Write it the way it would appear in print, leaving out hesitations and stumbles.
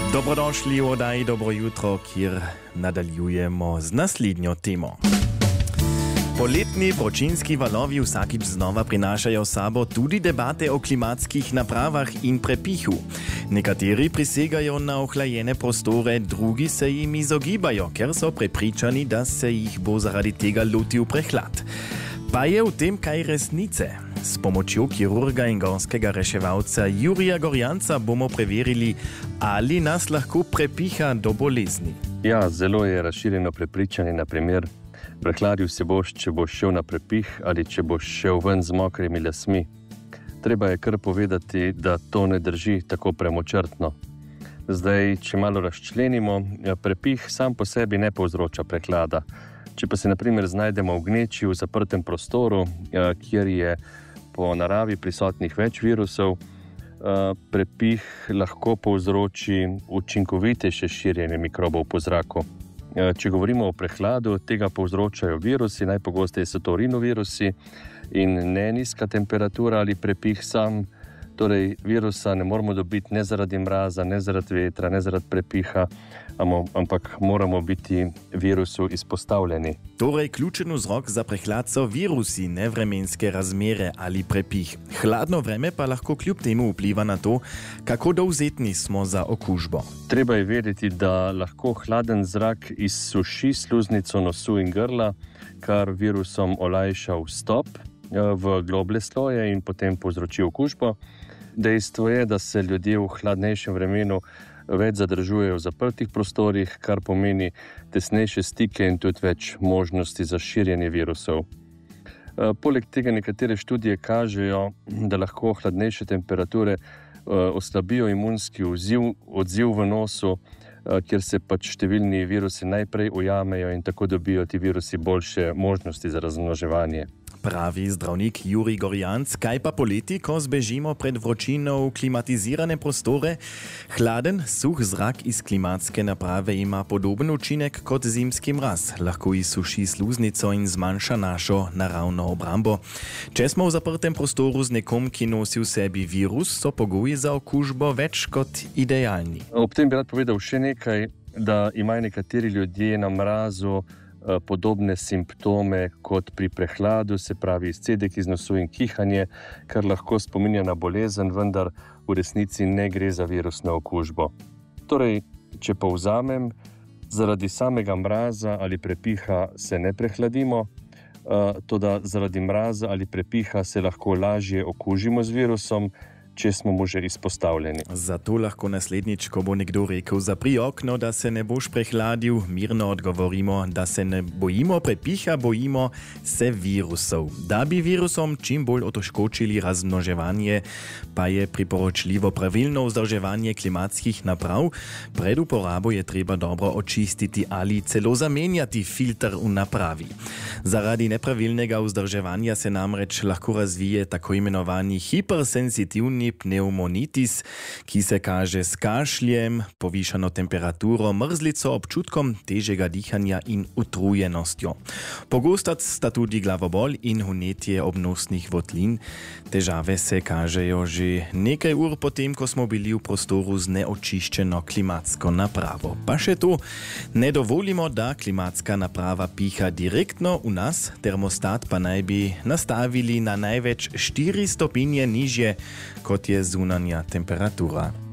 Dobrodošli v oddaji Dobro jutro, kjer nadaljujemo z naslednjo temo. Poletni vročinski valovi vsakič znova prinašajo s sabo tudi debate o klimatskih napravah in prepihu. Nekateri prisegajo na ohlajene prostore, drugi se jim izogibajo, ker so prepričani, da se jih bo zaradi tega lotil prehlad. Pa je v tem kaj resnice? S pomočjo kirurga in gorskega reševalca Jurija Gorjanca bomo preverili, ali nas lahko prepiha do bolezni. Ja, zelo je razširjeno prepričanje, na primer, prehladil se boš, če boš šel na prepih ali če boš šel ven z mokrimi lasmi. Treba je kar povedati, da to ne drži tako premočrtno. Zdaj, če malo razčlenimo, prepih sam po sebi ne povzroča prehlada. Če pa se na primer znajdemo v gneči v zaprtem prostoru, kjer je po naravi prisotnih več virusov, prepih lahko povzroči učinkovitejše širjenje mikrobov po zraku. Če govorimo o prehladu, tega povzročajo virusi, najpogosteje so to rinovirusi in ne nizka temperatura ali prepih sam. Torej, virusa ne moramo dobiti ne zaradi mraza, ne zaradi vetra, ne zaradi prepiha, ampak moramo biti virusu izpostavljeni. Torej, ključen vzrok za prehlad so virusi, ne vremenske razmere ali prepih. Hladno vreme pa lahko kljub temu vpliva na to, kako dovzetni smo za okužbo. Treba je vedeti, da lahko hladen zrak izsuši sluznico nosu in grla, kar virusom olajša vstop v globlje sloje in potem povzroči okužbo. Dejstvo je, da se ljudje v hladnejšem vremenu več zadržujejo v zaprtih prostorih, kar pomeni tesnejše stike in tudi več možnosti za širjenje virusov. Poleg tega nekatere študije kažejo, da lahko hladnejše temperature oslabijo imunski odziv v nosu, kjer se pač številni virusi najprej ujamejo in tako dobijo ti virusi boljše možnosti za razmnoževanje. Pravi zdravnik Jurij Gorjanc. Kaj pa poleti, ko zbežimo pred vročino v klimatizirane prostore? Hladen, suh zrak iz klimatske naprave ima podoben učinek kot zimski mraz. Lahko izsuši sluznico in zmanjša našo naravno obrambo. Če smo v zaprtem prostoru z nekom, ki nosi v sebi virus, so pogoji za okužbo več kot idealni. Ob tem bi rad povedal še nekaj, da imajo nekateri ljudje na mrazu podobne simptome kot pri prehladu, se pravi izcedek iz nosu in kihanje, kar lahko spominja na bolezen, vendar v resnici ne gre za virusno okužbo. Torej, če povzamem, zaradi samega mraza ali prepiha se ne prehladimo, toda zaradi mraza ali prepiha se lahko lažje okužimo z virusom, če smo mu že izpostavljeni. Zato lahko naslednjič, ko bo nekdo rekel zapri okno, da se ne boš prehladil, mirno odgovorimo, da se ne bojimo prepiha, bojimo se virusov. Da bi virusom čim bolj otežkočili razmnoževanje, pa je priporočljivo pravilno vzdrževanje klimatskih naprav. Pred uporabo je treba dobro očistiti ali celo zamenjati filter v napravi. Zaradi nepravilnega vzdrževanja se namreč lahko razvije tako imenovani hipersenzitivni pneumonitis, ki se kaže s kašljem, povišano temperaturo, mrzlico, občutkom težjega dihanja in utrujenostjo. Pogosta sta tudi glavobol in vnetje obnosnih votlin. Težave se kažejo že nekaj ur potem, ko smo bili v prostoru z neočiščeno klimatsko napravo. Pa še to, ne dovolimo, da klimatska naprava piha direktno v nas, termostat pa naj bi nastavili na največ 4 stopinje nižje, kot je zunanja temperatura.